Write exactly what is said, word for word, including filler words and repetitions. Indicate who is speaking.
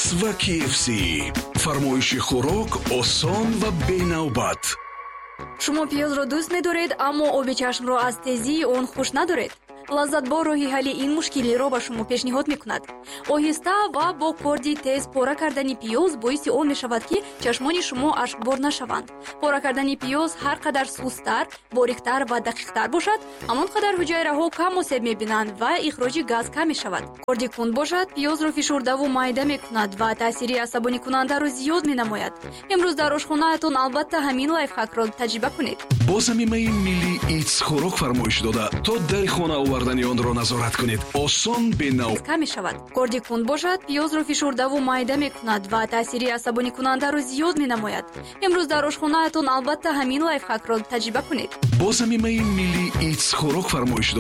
Speaker 1: مکس و کی اف سی. فرمایش خوراک آسان و بی‌نوبت.
Speaker 2: شما پیاز را دوست ندارید اما آب چشم را از تیزی آن خوش ندارید؟ لذت‌بار راهی حل این مشکلی را به شما پیشنهاد می‌کند. آهسته و با کاردی تیز پاره کردن پیاز باعث آن می‌شود که چشمان شما اشکبار نشوند. پاره کردن پیاز هر قدر سست‌تر، باریک‌تر و دقیق‌تر باشد، همانقدر حجایره‌ها کم آسیب می‌بینند و اخراج گاز کم می‌شود. کاردی کند باشد، پیاز را فشرده و مایده می‌کند و تأثیر عصبانی کننده را زیاد می‌نماید. امروز در آشخانه‌تان البته همین لایف هک را تجربه کنید.
Speaker 1: با زمینه ملی ایتس خوراک فرمایش داده تا در خانه آوردن آن را نظارت کنید. آسان بینو
Speaker 2: کم شود. کاردی کند باشد، پیاز را فشرده و مایده می‌کند و تأثیر عصبانی کننده را زیاد می‌نماید. امروز در آشخانه‌تان البته همین لایف هک را تجربه کنید.
Speaker 1: با زمینه ملی ایتس خوراک فرمایش داده